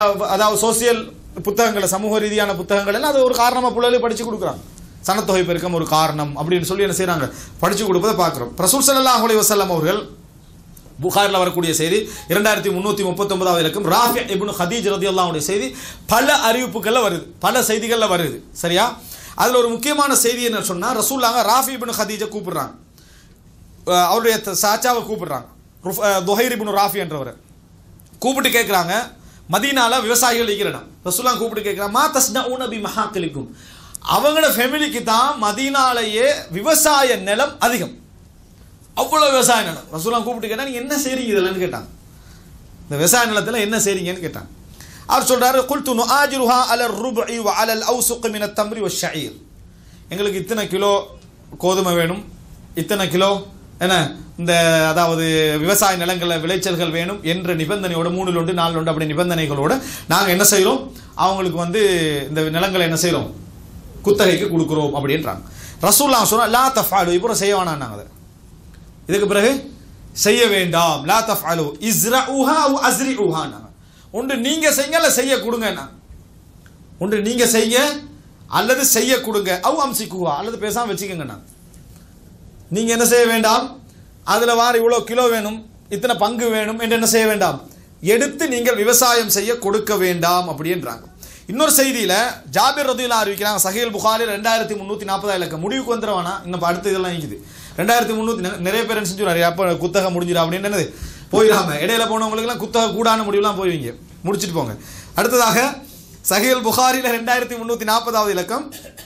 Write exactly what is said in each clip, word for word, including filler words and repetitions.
அதாவது சோசியல் புத்தகங்கள், சமூக ரீதியான புத்தகங்கள் எல்லாம் அது ஒரு காரணமாக பிள்ளைகளுக்கு படித்து கொடுக்குறாங்க. சனத்தொகை பெருக்கம் ஒரு காரணம் அப்படின்னு சொல்லி என்ன செய்கிறாங்க, படித்து கொடுப்பதை பார்க்குறோம். ரசூல் ஸல்லல்லாஹு அலைஹி வஸல்லம் அவர்கள் புகாரில் வரக்கூடிய செய்தி இரண்டாயிரத்தி முன்னூற்றி முப்பத்தொன்பதாவது இலக்கம் ராஃபி இப்னு ஹதீஜ் ரலியல்லாஹு அன்ஹு செய்தி பல அறிவிப்புகளில் வருது, பல செய்திகளில் வருது. சரியா? அதில் ஒரு முக்கியமான செய்தி என்ன சொன்னால், ரசூலுல்லாஹ் ராஃபி இப்னு ஹதீஜை கூப்பிடுறாங்க, அவருடைய சாச்சாவை கூப்பிடுறாங்க, துஹைர் இப்னு ராஃபி என்றவர் கூப்பிட்டு கேட்குறாங்க, மதீனால விவசாயிகள் இருக்கிற இடம். ரசூலுல்லாஹ் கூப்பிட்டு கேட்குறாங்க, மா தஸ்னஊன பி மஹாக்கிலிக்கும், அவங்களோட ஃபேமிலிக்கு தான் மதீனாலேயே விவசாய நிலம் அதிகம், அவ்வளோ விவசாய நிலம். ரசூலுல்லாஹ் கூப்பிட்டு கேட்டால் நீங்கள் என்ன செய்றீங்க இதெல்லாம் கேட்டாங்க, இந்த விவசாய நிலத்தில் என்ன செய்றீங்கன்னு கேட்டாங்க. அவர் சொல்றாரு, குல்து நுஆஜிருஹா அலர் ருப்இ வ அலல் அவ்ஸுக் மின தம்ரி வஷ்ஷஈர், எங்களுக்கு இத்தனை கிலோ கோதுமை வேணும், இத்தனை கிலோ என்ன இந்த அதாவது விவசாய நிலங்களில் விளைச்சல்கள் வேணும் என்ற நிபந்தனையோட மூணில் ஒன்று நாலு ஒன்று அப்படி நிபந்தனைகளோடு நாங்கள் என்ன செய்கிறோம், அவங்களுக்கு வந்து இந்த நிலங்களை என்ன செய்கிறோம், குத்தகைக்கு கொடுக்குறோம் அப்படின்றாங்க. ரசூலுல்லாஹ் சொன்னா லா தஃஅலு, இப்போ செய்ய வேணாம், நாங்கள் இதுக்கு பிறகு செய்ய வேண்டாம். லா தஃஅலு இஸ்ரஊஹா அவ் அஸ்ரிஊஹா, ஒன்று நீங்க செய்யுங்க அல்ல செய்ய கொடுங்க, ஒன்று நீங்க செய்ய அல்லது செய்ய கொடுங்க, அவ் அம்சிக்குஹா அல்லது பேசாம வச்சுக்கோங்க. நீங்க என்ன செய்ய வேண்டாம், அதுல வார இவ்வளோ கிலோ வேணும், இத்தனை பங்கு வேணும் என்று என்ன செய்ய வேண்டாம், எடுத்து நீங்கள் விவசாயம் செய்ய கொடுக்க வேண்டாம் அப்படின்றாங்க. இன்னொரு செய்தியில ஜாபிர் ரதியல்லாஹு அறிவிக்கிறாங்க, சஹீஹ் புகாரி ரெண்டாயிரத்தி முன்னூத்தி நாற்பது இலக்கம். முடிவுக்கு வந்துருவானா, இன்னும் அடுத்த இதெல்லாம் இருக்குது. ரெண்டாயிரத்தி முன்னூத்தி நிறைய பேர் என்ன செஞ்சுறாரு, அப்ப குத்தகை முடிஞ்சிடும் அப்படின்னு என்னது போயிடாம, இடையில போனவங்களுக்கு எல்லாம் குத்தகை கூடான முடிவுலாம் போய்வீங்க, முடிச்சுட்டு போங்க. அடுத்ததாக சஹீஹ் புகாரில ரெண்டாயிரத்தி முன்னூத்தி நாற்பதாவது இலக்கம்,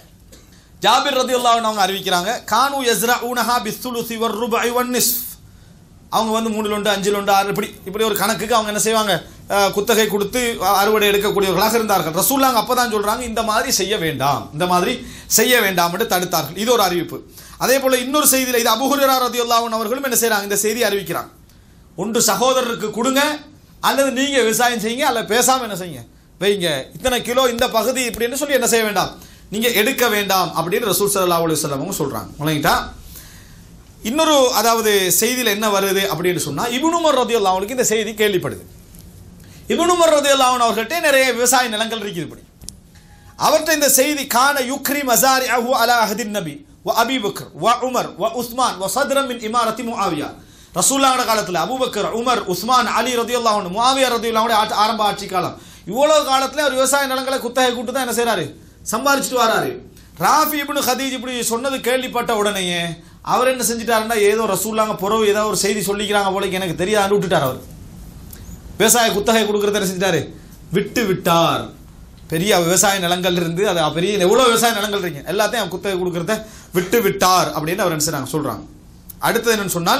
ஜாபிர் ரதியல்லாஹு அன்ஹு அவங்க அறிவிக்கிறாங்க, கானு யஸ்ரஊனஹா பிஸ்ஸுலுஸி வர்ருபஇ வன்னிஸ்ஃப், அவங்க வந்து மூணில் ஒன்று அஞ்சில் ஒன்று ஆறு இப்படி இப்படி ஒரு கணக்குக்கு அவங்க என்ன செய்வாங்க, குத்தகை கொடுத்து அறுவடை எடுக்கக்கூடியவர்களாக இருந்தார்கள். ரசூலுல்லாஹ் அப்பதான் சொல்றாங்க, இந்த மாதிரி செய்ய வேண்டாம், இந்த மாதிரி செய்ய வேண்டாம் என்று தடுத்தார்கள். இது ஒரு அறிவிப்பு. அதே போல இன்னொரு செய்தியில் இது அபூ ஹுரைரா ரலியல்லாஹு அன்ஹு அவர்களும் என்ன செய்றாங்க, இந்த செய்தி அறிவிக்கிறாங்க, ஒன்று சகோதரருக்கு கொடுங்க அல்லது நீங்க விவசாயம் செய்யுங்க, அல்ல பேசாம என்ன செய்யுங்க வைங்க, இத்தனை கிலோ இந்த பகுதி இப்படின்னு சொல்லி என்ன செய்ய வேண்டாம், நீங்க எடுக்க வேண்டாம் அப்படின்னு ரசூல் ஸல்லல்லாஹு அலைஹி வஸல்லம் அவங்க சொல்றாங்க. உலகிட்டா இன்னொரு அதாவது செய்தியில் என்ன வருது அப்படின்னு சொன்னா, இப்னு உமர் ரலியல்லாஹு அன்ஹு இந்த செய்தி கேள்விப்படுது. இப்னு உமர் ரலியல்லாஹு அன்ஹு அவர்கள்ட்ட நிறைய விவசாய நிலங்கள் இருக்குது. இப்படி அவர்கிட்ட இந்த செய்தி, கான யுக்ரி மஸாரிஅஹு அலா அஹ்தின் நபி வ அபீ பக்கர் வ உமர் வ உஸ்மான் வ சத்ரன் மின் இமாரத்தி முஆவியா, ரசூலுல்லாஹ் காலத்தில் அபூபக்கர், உமர், உஸ்மான், அலி ரலியல்லாஹு அன்ஹு, முஆவியா ரலியல்லாஹு அன்ஹு ஆரம்ப ஆட்சி காலம், இவ்வளவு காலத்துல அவர் விவசாய நிலங்களை குத்தகை கூட்டு தான் என்ன செய்யறாரு, சம்பாதிச்சுட்டு வராரு. ராஃபி இப்னு ஹதீஜ் இப்படி சொன்னது கேள்விப்பட்ட உடனேயே அவர் என்ன செஞ்சிட்டாருன்னா, ஏதோ ரசூலுல்லாஹ் புறவு ஏதோ ஒரு செய்தி சொல்லிக்கிறாங்க போல எனக்கு தெரியாது விட்டுட்டார். அவர் விவசாய குத்தகை கொடுக்கறத என்ன செஞ்சிட்டாரு, விட்டு விட்டார். பெரிய விவசாய நிலங்கள் இருந்து அது பெரிய எவ்வளவு விவசாய நிலங்கள் இருக்கு எல்லாத்தையும் குத்தகை கொடுக்கறத விட்டு விட்டார் அப்படின்னு அவர் என்ன செய்றாங்க சொல்றாங்க. அடுத்தது என்னன்னு சொன்னால்,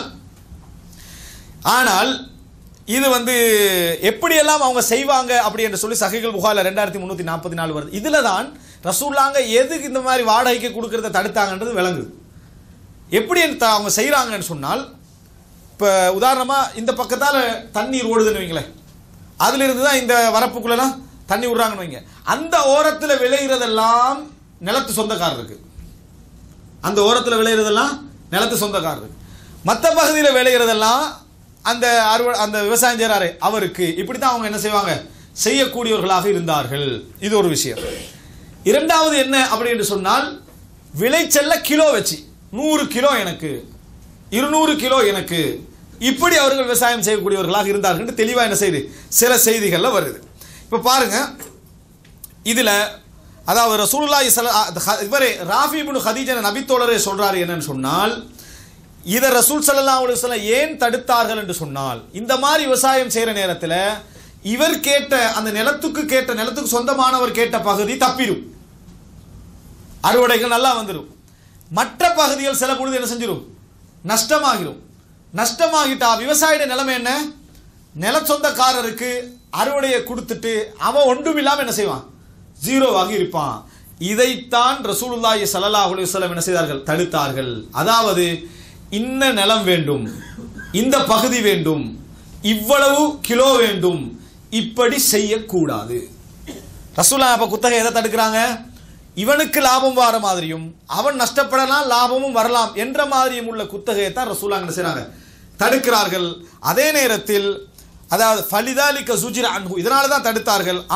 ஆனால் இது வந்து எப்படியெல்லாம் அவங்க செய்வாங்க அப்படி என்று சொல்லி சஹீஹ் புகாரில ரெண்டாயிரத்தி முன்னூத்தி நாற்பத்தி நாலு வருது. இதுல தான் ரசூலுல்லாஹ் எதுக்கு இந்த மாதிரி வாடகைக்கு கொடுக்கறத தடுத்தாங்கன்றது விளங்குது. எப்படி அவங்க செய்யறாங்கன்னு சொன்னால், இப்போ உதாரணமா இந்த பக்கத்தால் தண்ணீர் ஓடுதுன்னு வைங்களேன், அதுல இருந்து தான் இந்த வரப்புக்குள்ளலாம் தண்ணி விடுறாங்கன்னு வைங்க, அந்த ஓரத்தில் விளையிறதெல்லாம் நிலத்து சொந்தக்காரருக்கு, அந்த ஓரத்தில் விளையிறதெல்லாம் நிலத்து சொந்தக்காரருக்கு, மற்ற பகுதியில் விளையிறதெல்லாம் அந்த அறுவ அந்த விவசாயம் செய்கிறாரு அவருக்கு. இப்படி தான் அவங்க என்ன செய்வாங்க, செய்யக்கூடியவர்களாக இருந்தார்கள். இது ஒரு விஷயம். இரண்டாவது என்ன அப்படின்னு சொன்னால், விளைச்சல்ல கிலோ வச்சு நூறு கிலோ எனக்கு, இருநூறு கிலோ எனக்கு, இப்படி அவர்கள் விவசாயம் செய்யக்கூடியவர்களாக இருந்தார்கள். தெளிவாக என்ன செய்யுது, சில செய்திகள்ல வருது. இப்ப பாருங்க, இதுல அதாவது ரசூலுல்லாஹி ஸல்லல்லாஹு இவரே ராஃபி இப்னு ஹதீஜ் நபித்தோழரே சொல்றாரு என்னன்னு சொன்னால், இதை ரசூல் ஸல்லல்லாஹு அலைஹி வஸல்லம் ஏன் தடுத்தார்கள் என்று சொன்னால், இந்த மாதிரி விவசாயம் செய்யற நேரத்தில் இவர் கேட்ட அந்த நிலத்துக்கு கேட்ட நிலத்துக்கு சொந்தமானவர் கேட்ட பகுதி தப்பிடும், அறுவடைகள் நல்லா வந்துடும். மற்ற பகுதிகள் சில பொழுது என்ன செஞ்சிடும், நஷ்டமாகிடும். நஷ்டமாகிட்டா விவசாயிட நிலைமை என்ன, நில சொந்தக்காரருக்கு அறுவடையை கொடுத்துட்டு அவன் ஒன்றும் இல்லாம என்ன செய்வான், ஜீரோவாகி இருப்பான். இதைத்தான் ரசூலுல்லாஹி ஸல்லல்லாஹு அலைஹி வஸல்லம் என்ன செய்தார்கள், தடுத்தார்கள். அதாவது இன்ன நிலம் வேண்டும், இந்த பகுதி வேண்டும், இவ்வளவு கிலோ வேண்டும், இப்படி செய்யக்கூடாது. ரசூலுல்லாஹ் அப்ப குத்தகை எதை தடுக்கிறாங்க, இவனுக்கு லாபம் வர மாதிரியும் அவன் நஷ்டப்படலாம் லாபமும் வரலாம் என்ற மாதிரியும் உள்ள குத்தகையை தான் ரசூலுல்லாஹ் என்ன செய்றாங்க, தடுக்கிறார்கள். அதே நேரத்தில் அதாவது ஃபலிதாலிக சுஜிர அன்ஹு, இதனால தான் தடுத்தார்கள்.